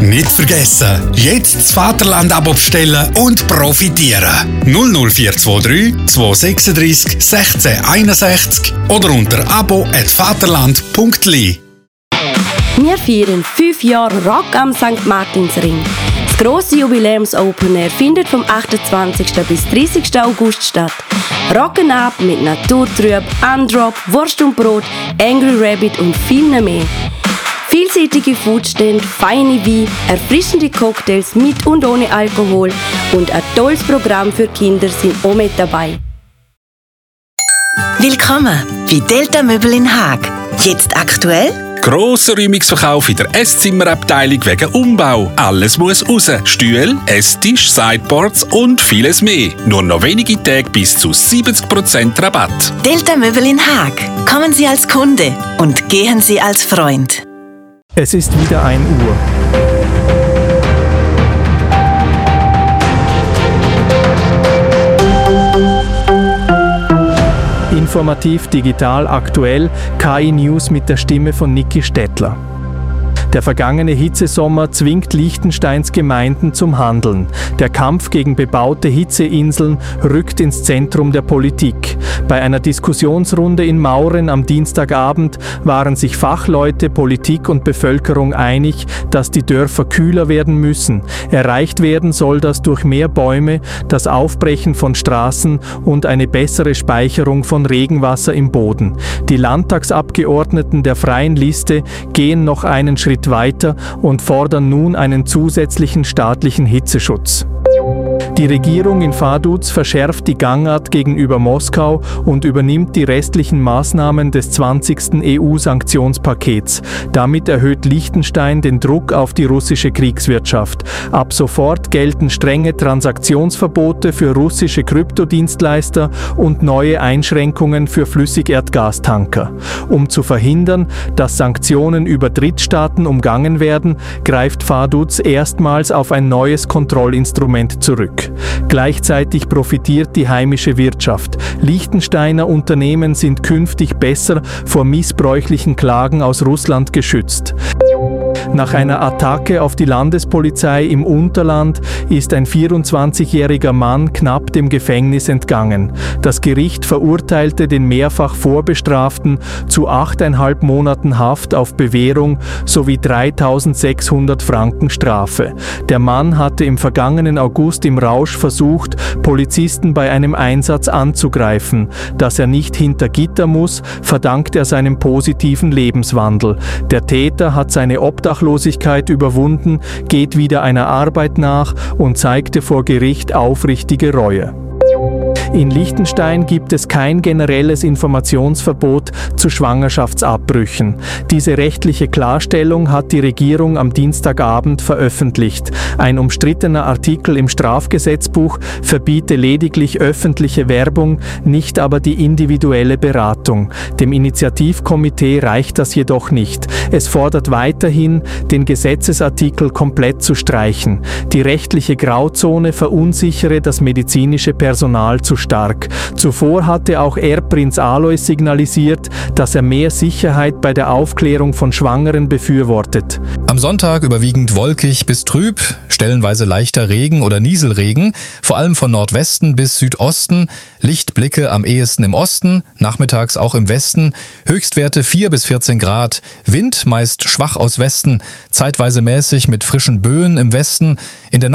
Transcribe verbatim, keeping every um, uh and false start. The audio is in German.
Nicht vergessen, jetzt das Vaterland-Abo bestellen und profitieren. null null vier zwei drei zwei sechs drei sechs eins eins oder unter abo at vaterland punkt l i. Wir feiern fünf Jahre Rock am Sankt Martinsring. Das grosse Jubiläums-Open Air findet vom achtundzwanzigsten bis dreißigsten August statt. Rocken ab mit Naturtrüb, Undrop, Wurst und Brot, Angry Rabbit und viel mehr. Vielseitige Foodstände, feine Weine, erfrischende Cocktails mit und ohne Alkohol und ein tolles Programm für Kinder sind auch mit dabei. Willkommen bei Delta Möbel in Haag. Jetzt aktuell? Grosser Räumungsverkauf in der Esszimmerabteilung wegen Umbau. Alles muss raus. Stühle, Esstisch, Sideboards und vieles mehr. Nur noch wenige Tage bis zu siebzig Prozent Rabatt. Delta Möbel in Haag. Kommen Sie als Kunde und gehen Sie als Freund. Es ist wieder ein Uhr. Informativ, digital, aktuell, K I-News mit der Stimme von Niki Stettler. Der vergangene Hitzesommer zwingt Liechtensteins Gemeinden zum Handeln. Der Kampf gegen bebaute Hitzeinseln rückt ins Zentrum der Politik. Bei einer Diskussionsrunde in Mauren am Dienstagabend waren sich Fachleute, Politik und Bevölkerung einig, dass die Dörfer kühler werden müssen. Erreicht werden soll das durch mehr Bäume, das Aufbrechen von Straßen und eine bessere Speicherung von Regenwasser im Boden. Die Landtagsabgeordneten der Freien Liste gehen noch einen Schritt weiter und fordern nun einen zusätzlichen staatlichen Hitzeschutz. Die Regierung in Vaduz verschärft die Gangart gegenüber Moskau und übernimmt die restlichen Maßnahmen des zwanzigsten E U-Sanktionspakets. Damit erhöht Liechtenstein den Druck auf die russische Kriegswirtschaft. Ab sofort gelten strenge Transaktionsverbote für russische Kryptodienstleister und neue Einschränkungen für Flüssigerdgastanker. Um zu verhindern, dass Sanktionen über Drittstaaten umgangen werden, greift Vaduz erstmals auf ein neues Kontrollinstrument zurück. Gleichzeitig profitiert die heimische Wirtschaft. Liechtensteiner Unternehmen sind künftig besser vor missbräuchlichen Klagen aus Russland geschützt. Nach einer Attacke auf die Landespolizei im Unterland ist ein vierundzwanzigjähriger Mann knapp dem Gefängnis entgangen. Das Gericht verurteilte den mehrfach Vorbestraften zu achteinhalb Monaten Haft auf Bewährung sowie dreitausendsechshundert Franken Strafe. Der Mann hatte im vergangenen August im Rausch versucht, Polizisten bei einem Einsatz anzugreifen. Dass er nicht hinter Gitter muss, verdankt er seinem positiven Lebenswandel. Der Täter hat seine Obdachlosigkeit überwunden, geht wieder einer Arbeit nach und zeigte vor Gericht aufrichtige Reue. In Liechtenstein gibt es kein generelles Informationsverbot zu Schwangerschaftsabbrüchen. Diese rechtliche Klarstellung hat die Regierung am Dienstagabend veröffentlicht. Ein umstrittener Artikel im Strafgesetzbuch verbiete lediglich öffentliche Werbung, nicht aber die individuelle Beratung. Dem Initiativkomitee reicht das jedoch nicht. Es fordert weiterhin, den Gesetzesartikel komplett zu streichen. Die rechtliche Grauzone verunsichere das medizinische Personal zu stark. Zuvor hatte auch Erbprinz Alois signalisiert, dass er mehr Sicherheit bei der Aufklärung von Schwangeren befürwortet. Am Sonntag überwiegend wolkig bis trüb, stellenweise leichter Regen oder Nieselregen, vor allem von Nordwesten bis Südosten, Lichtblicke am ehesten im Osten, nachmittags auch im Westen, Höchstwerte vier bis vierzehn Grad, Wind meist schwach aus Westen, zeitweise mäßig mit frischen Böen im Westen, in der